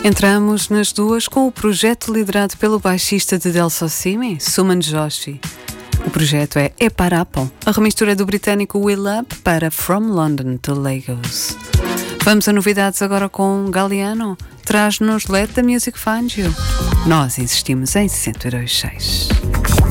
Entramos nas duas com o projeto liderado pelo baixista de Delso Simi, Suman Joshi. O projeto é Eparapo, a remistura do britânico Will Up para From London to Lagos. Vamos a novidades agora com Galliano. Traz-nos Let the Music Find You. Nós insistimos em 102.6.